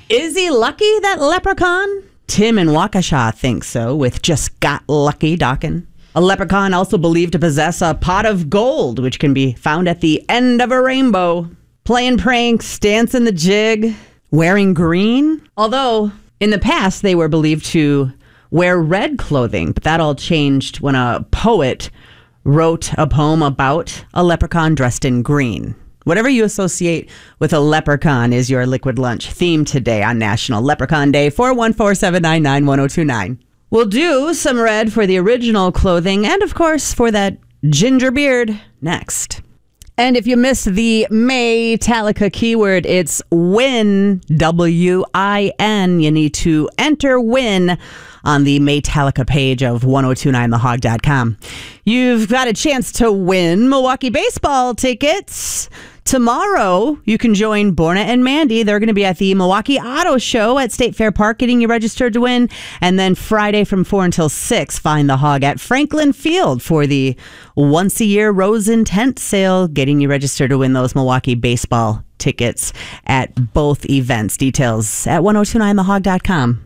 Is he lucky, that leprechaun? Tim in Waukesha thinks so, with Just Got Lucky Dawkin. A leprechaun also believed to possess a pot of gold, which can be found at the end of a rainbow. Playing pranks, dancing the jig, wearing green. Although, in the past, they were believed to wear red clothing, but that all changed when a poet wrote a poem about a leprechaun dressed in green. Whatever you associate with a leprechaun is your Liquid Lunch theme today on National Leprechaun Day, 414-799-1029. We'll do some red for the original clothing and, of course, for that ginger beard next. And if you missed the Maytalica keyword, it's WIN, W-I-N. You need to enter WIN on the Maytalica page of 1029thehog.com. You've got a chance to win Milwaukee baseball tickets. Tomorrow, you can join Borna and Mandy. They're going to be at the Milwaukee Auto Show at State Fair Park, getting you registered to win. And then Friday from 4 until 6, find the Hog at Franklin Field for the once-a-year Rose in Tent sale, getting you registered to win those Milwaukee baseball tickets at both events. Details at 1029thehog.com.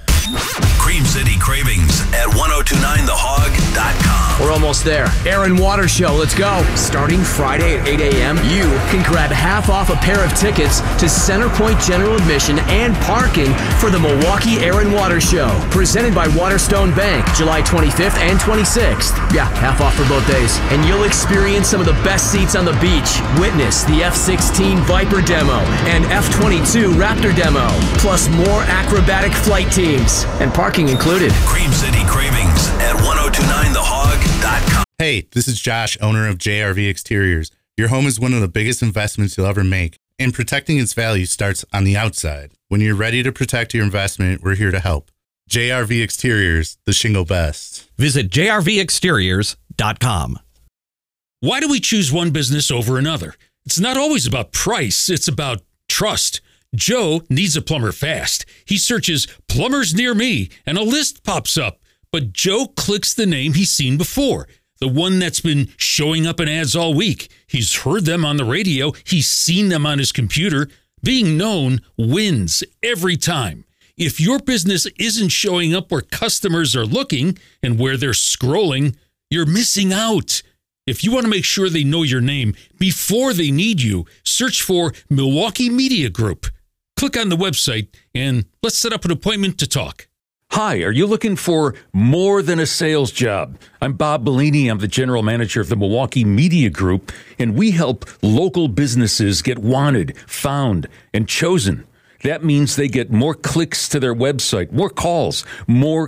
Cream City Cravings at 1029thehog.com. We're almost there. Aaron Water Show, let's go. Starting Friday at 8 a.m., you can grab half off a pair of tickets to Centerpoint General Admission and parking for the Milwaukee Aaron Water Show. Presented by Waterstone Bank, July 25th and 26th. Yeah, half off for both days. And you'll experience some of the best seats on the beach. Witness the F-16 Viper demo and F-22 Raptor demo, plus more acrobatic flight teams. And parking included. Cream City Cravings at 1029thehog.com. Hey, this is Josh, owner of JRV Exteriors. Your home is one of the biggest investments you'll ever make, and protecting its value starts on the outside. When you're ready to protect your investment, we're here to help. JRV Exteriors, the shingle best. Visit jrvexteriors.com. Why do we choose one business over another? It's not always about price, it's about trust. Joe needs a plumber fast. He searches plumbers near me and a list pops up. But Joe clicks the name he's seen before, the one that's been showing up in ads all week. He's heard them on the radio. He's seen them on his computer. Being known wins every time. If your business isn't showing up where customers are looking and where they're scrolling, you're missing out. If you want to make sure they know your name before they need you, search for Milwaukee Media Group. Click on the website and let's set up an appointment to talk. Hi, are you looking for more than a sales job? I'm Bob Bellini. I'm the general manager of the Milwaukee Media Group, and we help local businesses get wanted, found, and chosen. That means they get more clicks to their website, more calls, more